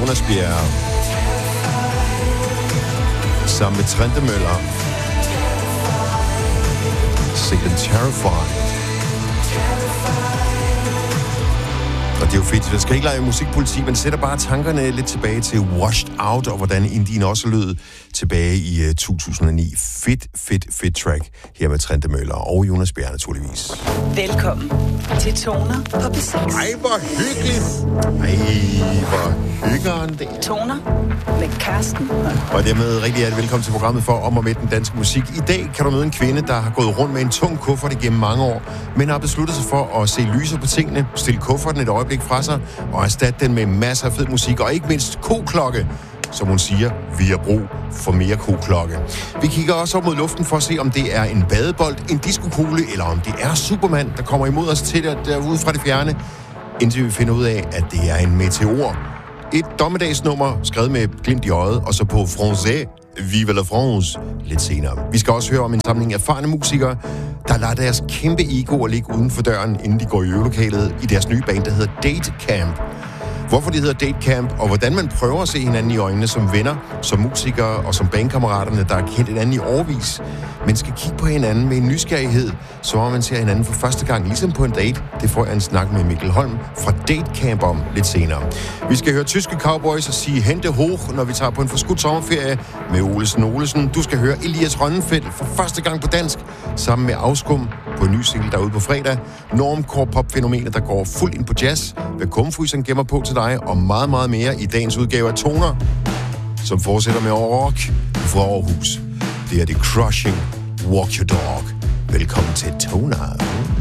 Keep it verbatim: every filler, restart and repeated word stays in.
Jonas Bjerre. Sammen med Trente Møller. Sick and Terrified. Og det er jo fedt. Jeg skal ikke lege musikpoliti, men sætter bare tankerne lidt tilbage til Washed Out, og hvordan Indien også lød tilbage i uh, to tusind og ni. Fedt, fedt, fedt track her med Trente Møller og Jonas Bjerre naturligvis. Velkommen til Toner på P seks. Ej, hvor hyggeligt. Ej, hvor hyggeren det. Toner med Karsten Holm. Og dermed rigtig hjertelig velkommen til programmet for Om og med den danske musik. I dag kan du møde en kvinde, der har gået rundt med en tung kuffert igennem mange år, men har besluttet sig for at se lyser på tingene, stille kufferten et øjeblik fra sig og erstatte den med masser af fed musik og ikke mindst koklokke. Som hun siger, vi har brug for mere koklokke. Vi kigger også op mod luften for at se, om det er en badebold, en diskokugle, eller om det er Superman, der kommer imod os til der, derude fra det fjerne, indtil vi finder ud af, at det er en meteor. Et dommedagsnummer, skrevet med glimt i øjet, og så på français, Vive la France, lidt senere. Vi skal også høre om en samling erfarne musikere, der lader deres kæmpe egoer ligge uden for døren, inden de går i øvelokalet i deres nye band, der hedder Date Camp. Hvorfor det hedder Date Camp, og hvordan man prøver at se hinanden i øjnene som venner, som musikere og som bandkammeraterne, der har kendt hinanden i årevis, men skal kigge på hinanden med en nysgerrighed, som om man ser hinanden for første gang, ligesom på en date. Det får jeg en snak med Mikkel Holm fra Date Camp om lidt senere. Vi skal høre tyske cowboys og sige Hente hoch, når vi tager på en forskudt sommerferie med Olesen Olesen. Du skal høre Elias Rønnenfeldt for første gang på dansk, sammen med Afskum på en ny single derude på fredag. Normcore pop-fænomener, der går fuldt ind på jazz. Hvad kumfryseren gemmer på til dig, og meget, meget mere i dagens udgave af Toner, som fortsætter med rock fra Aarhus. Det er The Crushing Walk Your Dog. Velkommen til Toner.